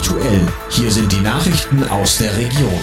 aktuell. Hier sind die Nachrichten aus der Region.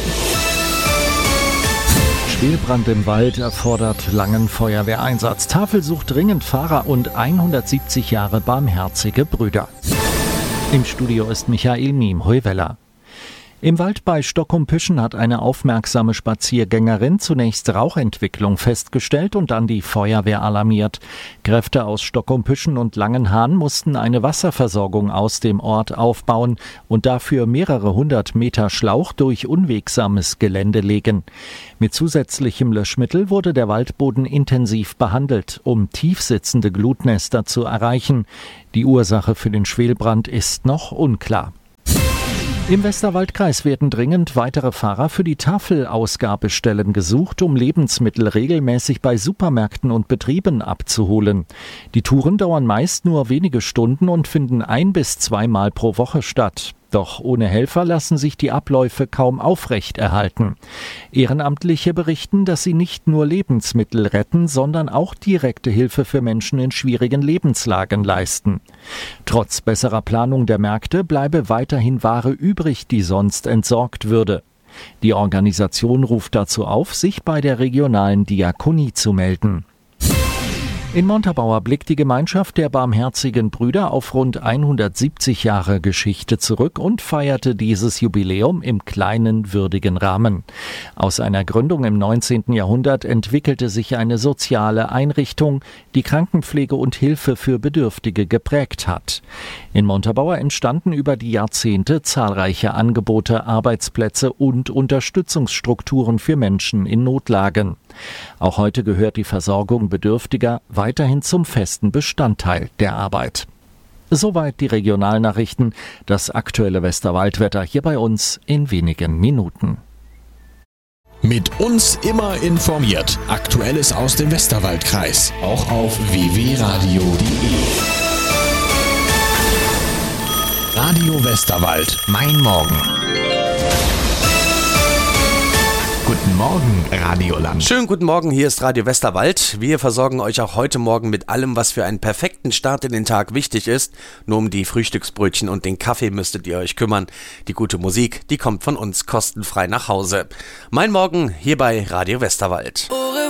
Schwelbrand im Wald erfordert langen Feuerwehreinsatz. Tafel sucht dringend Fahrer und 170 Jahre barmherzige Brüder. Im Studio ist Michael Miem-Heuweller. Im Wald bei Stockholm-Püschen hat eine aufmerksame Spaziergängerin zunächst Rauchentwicklung festgestellt und dann die Feuerwehr alarmiert. Kräfte aus Stockholm-Püschen und Langenhahn mussten eine Wasserversorgung aus dem Ort aufbauen und dafür mehrere 100 Meter Schlauch durch unwegsames Gelände legen. Mit zusätzlichem Löschmittel wurde der Waldboden intensiv behandelt, um tiefsitzende Glutnester zu erreichen. Die Ursache für den Schwelbrand ist noch unklar. Im Westerwaldkreis werden dringend weitere Fahrer für die Tafelausgabestellen gesucht, um Lebensmittel regelmäßig bei Supermärkten und Betrieben abzuholen. Die Touren dauern meist nur wenige Stunden und finden 1- bis 2-mal pro Woche statt. Doch ohne Helfer lassen sich die Abläufe kaum aufrechterhalten. Ehrenamtliche berichten, dass sie nicht nur Lebensmittel retten, sondern auch direkte Hilfe für Menschen in schwierigen Lebenslagen leisten. Trotz besserer Planung der Märkte bleibe weiterhin Ware übrig, die sonst entsorgt würde. Die Organisation ruft dazu auf, sich bei der regionalen Diakonie zu melden. In Montabaur blickt die Gemeinschaft der barmherzigen Brüder auf rund 170 Jahre Geschichte zurück und feierte dieses Jubiläum im kleinen, würdigen Rahmen. Aus einer Gründung im 19. Jahrhundert entwickelte sich eine soziale Einrichtung, die Krankenpflege und Hilfe für Bedürftige geprägt hat. In Montabaur entstanden über die Jahrzehnte zahlreiche Angebote, Arbeitsplätze und Unterstützungsstrukturen für Menschen in Notlagen. Auch heute gehört die Versorgung Bedürftiger weiterhin zum festen Bestandteil der Arbeit. Soweit die Regionalnachrichten, das aktuelle Westerwaldwetter hier bei uns in wenigen Minuten. Mit uns immer informiert. Aktuelles aus dem Westerwaldkreis. Auch auf www.radio.de. Radio Westerwald. Mein Morgen. Guten Morgen, Radioland. Schönen guten Morgen, hier ist Radio Westerwald. Wir versorgen euch auch heute Morgen mit allem, was für einen perfekten Start in den Tag wichtig ist. Nur um die Frühstücksbrötchen und den Kaffee müsstet ihr euch kümmern. Die gute Musik, die kommt von uns kostenfrei nach Hause. Mein Morgen hier bei Radio Westerwald.